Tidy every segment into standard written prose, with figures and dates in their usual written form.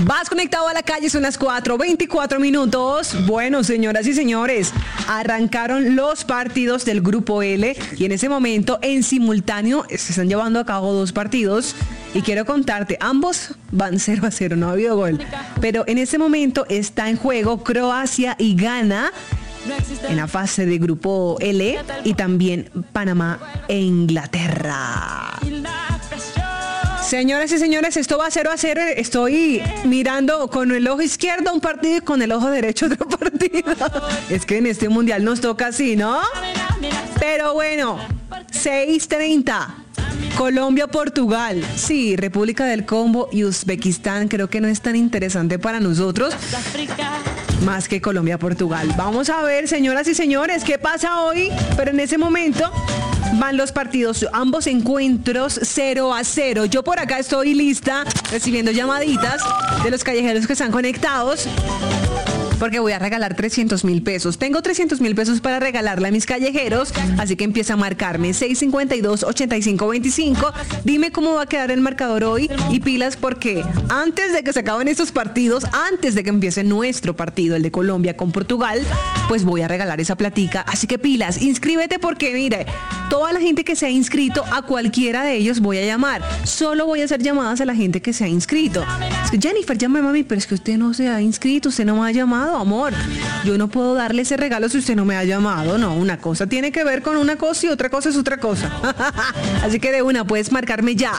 Vas conectado a la calle, son las 4:24 minutos. Bueno, señoras y señores, arrancaron los partidos del Grupo L y en ese momento, en simultáneo, se están llevando a cabo dos partidos. Y quiero contarte, ambos van 0-0, no ha habido gol. Pero en ese momento está en juego Croacia y Ghana en la fase de Grupo L y también Panamá e Inglaterra. Señoras y señores, esto va 0-0. Estoy mirando con el ojo izquierdo un partido y con el ojo derecho otro partido. Es que en este mundial nos toca así, ¿no? Pero bueno, 6:30. Colombia-Portugal. Sí, República del Congo y Uzbekistán. Creo que no es tan interesante para nosotros más que Colombia-Portugal. Vamos a ver, señoras y señores, qué pasa hoy. Pero en ese momento van los partidos, ambos encuentros 0-0. Yo por acá estoy lista recibiendo llamaditas de los callejeros que están conectados, porque voy a regalar 300,000 pesos. Tengo 300,000 pesos para regalarle a mis callejeros, así que empieza a marcarme 652-8525. Dime cómo va a quedar el marcador hoy y pilas, porque antes de que se acaben estos partidos, antes de que empiece nuestro partido, el de Colombia con Portugal, pues voy a regalar esa platica. Así que pilas, inscríbete, porque mire, toda la gente que se ha inscrito, a cualquiera de ellos voy a llamar. Solo voy a hacer llamadas a la gente que se ha inscrito. Es que Jennifer, llame a mami, pero es que usted no se ha inscrito, usted no me ha llamado. Amor, yo no puedo darle ese regalo si usted no me ha llamado. No, una cosa tiene que ver con una cosa y otra cosa es otra cosa. Así que de una, puedes marcarme ya.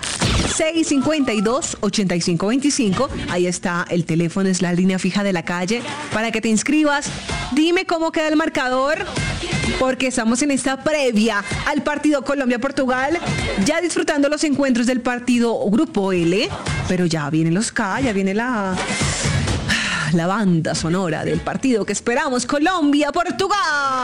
652-8525. Ahí está el teléfono, es la línea fija de la calle para que te inscribas. Dime cómo queda el marcador, porque estamos en esta previa al partido Colombia-Portugal, ya disfrutando los encuentros del partido Grupo L, pero ya vienen los K, ya viene la banda sonora del partido que esperamos, Colombia-Portugal.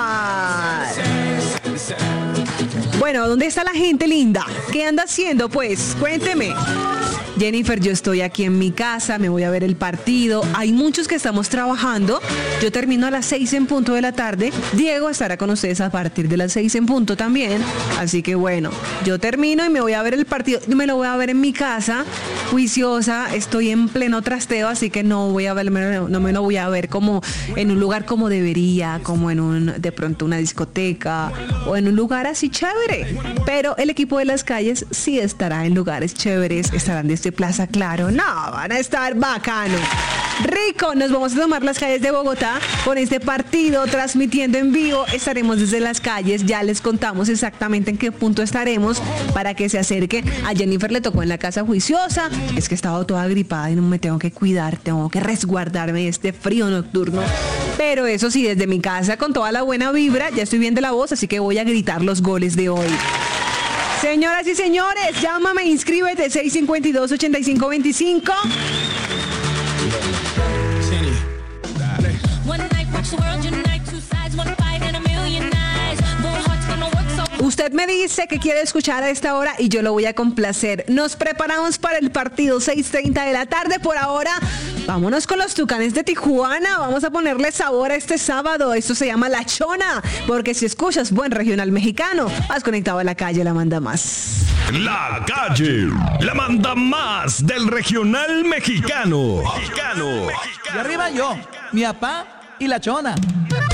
Bueno, ¿dónde está la gente linda? ¿Qué anda haciendo, pues? Cuénteme. Jennifer, yo estoy aquí en mi casa, me voy a ver el partido. Hay muchos que estamos trabajando. Yo termino a las 6 en punto de la tarde. Diego estará con ustedes a partir de las 6 en punto también. Así que bueno, yo termino y me voy a ver el partido. Me lo voy a ver en mi casa, juiciosa. Estoy en pleno trasteo, así que no me lo voy a ver como en un lugar como debería, como en de pronto una discoteca o en un lugar así chévere. Pero el equipo de las calles sí estará en lugares chéveres, estarán desde Plaza Claro. No, van a estar bacano. Rico, nos vamos a tomar las calles de Bogotá con este partido transmitiendo en vivo. Estaremos desde las calles, ya les contamos exactamente en qué punto estaremos para que se acerquen. A Jennifer le tocó en la casa juiciosa, es que he estado toda gripada y no me tengo que cuidar, tengo que resguardarme de este frío nocturno. Pero eso sí, desde mi casa con toda la buena vibra, ya estoy bien de la voz, así que voy a gritar los goles de hoy. Señoras y señores, llámame, inscríbete, 652-8525. Usted me dice que quiere escuchar a esta hora y yo lo voy a complacer. Nos preparamos para el partido 6:30 de la tarde. Por ahora, vámonos con los Tucanes de Tijuana. Vamos a ponerle sabor a este sábado. Esto se llama La Chona, porque si escuchas buen regional mexicano, has conectado a la calle, la manda más. La calle, la manda más del regional mexicano. Y arriba yo, mi papá y La Chona.